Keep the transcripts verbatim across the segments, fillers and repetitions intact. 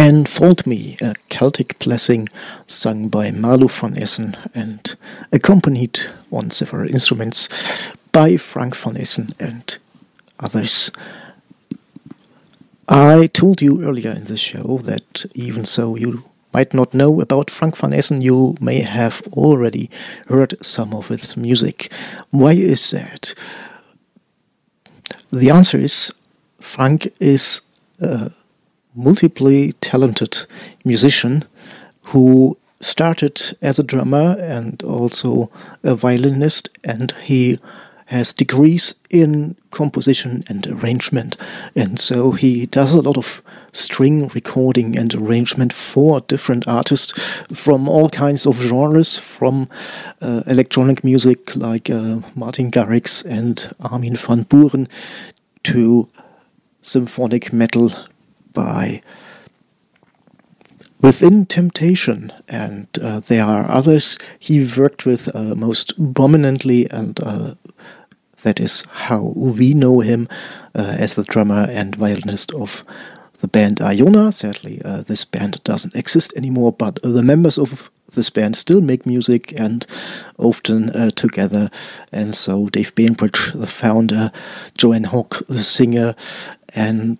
And Fold Me, a Celtic blessing sung by Malu van Essen and accompanied on several instruments by Frank van Essen and others. I told you earlier in the show that even so you might not know about Frank van Essen, you may have already heard some of his music. Why is that? The answer is Frank is a multiply talented musician who started as a drummer and also a violinist, and he has degrees in composition and arrangement, and so he does a lot of string recording and arrangement for different artists from all kinds of genres, from uh, electronic music like uh, Martin Garrix and Armin van Buuren to symphonic metal by Within Temptation, and uh, there are others he worked with uh, most prominently, and uh, that is how we know him uh, as the drummer and violinist of the band Iona. Sadly, uh, this band doesn't exist anymore, but uh, the members of this band still make music and often uh, together. And so Dave Bainbridge, the founder, Joanne Hock, the singer, and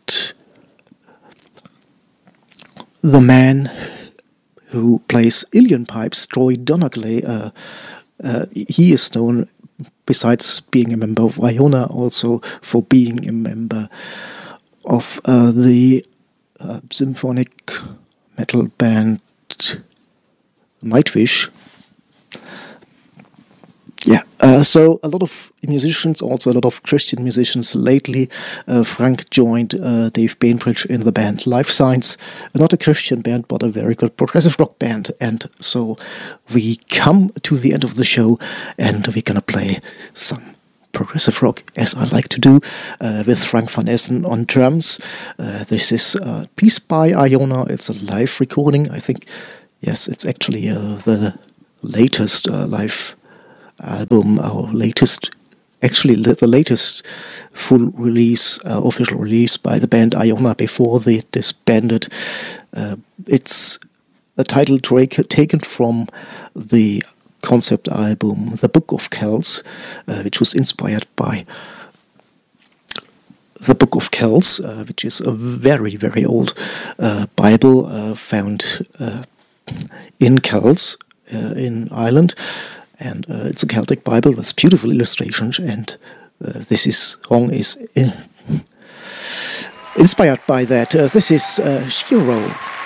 the man who plays Uilleann pipes, Troy Donnagley, uh, uh, he is known, besides being a member of Iona, also for being a member of uh, the uh, symphonic metal band Nightwish. Yeah, uh, so a lot of musicians, also a lot of Christian musicians lately. Uh, Frank joined uh, Dave Bainbridge in the band Life Science, not a Christian band, but a very good progressive rock band. And so we come to the end of the show, and we're gonna play some progressive rock, as I like to do, uh, with Frank van Essen on drums. Uh, this is a piece by Iona. It's a live recording, I think. Yes, it's actually uh, the latest uh, live album, our latest, actually the latest full release, uh, official release by the band Iona before they disbanded. Uh, it's a title track taken from the concept album The Book of Kells, uh, which was inspired by the Book of Kells, uh, which is a very, very old uh, Bible uh, found uh, in Kells uh, in Ireland. And uh, it's a Celtic Bible with beautiful illustrations, and uh, this is, song is uh, inspired by that. Uh, this is uh, Shiro.